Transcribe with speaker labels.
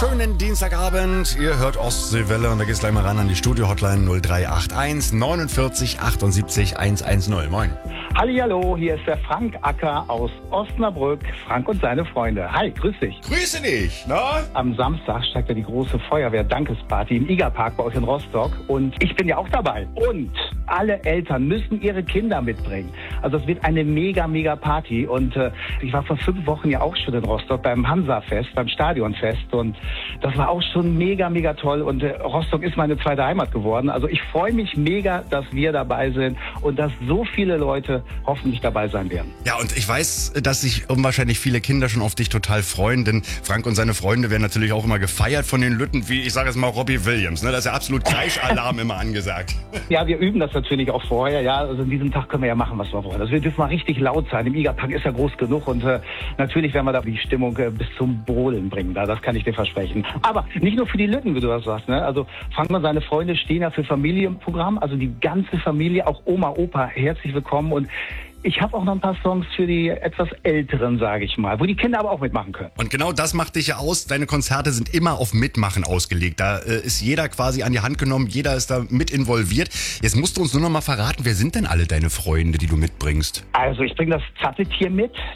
Speaker 1: Schönen Dienstagabend. Ihr hört Ostseewelle und da geht's gleich mal ran an die Studio-Hotline 0381 49 78 110. Moin.
Speaker 2: Hallihallo, hier ist der Frank Acker aus Osnabrück. Frank und seine Freunde. Hi, grüß dich.
Speaker 1: Grüße dich. Na?
Speaker 2: Am Samstag steigt ja die große Feuerwehr-Dankesparty im IGA-Park bei euch in Rostock. Und ich bin ja auch dabei. Und alle Eltern müssen ihre Kinder mitbringen. Also es wird eine mega Party. Und ich war vor 5 Wochen ja auch schon in Rostock beim Hansa-Fest, beim Stadionfest. Und das war auch schon mega toll. Und Rostock ist meine zweite Heimat geworden. Also ich freue mich mega, dass wir dabei sind und dass so viele Leute hoffentlich dabei sein werden.
Speaker 1: Ja, und ich weiß, dass sich unwahrscheinlich viele Kinder schon auf dich total freuen, denn Frank und seine Freunde werden natürlich auch immer gefeiert von den Lütten, wie ich sage jetzt mal Robbie Williams. Ne? Da ist ja absolut Kreischalarm immer angesagt.
Speaker 2: Ja, wir üben das natürlich auch vorher. Ja, also an diesem Tag können wir ja machen, was wir wollen. Also wir dürfen mal richtig laut sein. Im IGA-Park ist ja groß genug und natürlich werden wir da die Stimmung bis zum Brodeln bringen. Das kann ich dir versprechen. Aber nicht nur für die Lütten, wie du das sagst. Ne? Also Frank und seine Freunde stehen ja für Familienprogramm. Also die ganze Familie, auch Oma, Opa, herzlich willkommen. Und ich habe auch noch ein paar Songs für die etwas Älteren, sage ich mal, wo die Kinder aber auch mitmachen können.
Speaker 1: Und genau das macht dich ja aus. Deine Konzerte sind immer auf Mitmachen ausgelegt. Da ist jeder quasi an die Hand genommen, jeder ist da mit involviert. Jetzt musst du uns nur noch mal verraten, wer sind denn alle deine Freunde, die du mitbringst?
Speaker 2: Also ich bringe das Zappeltier mit.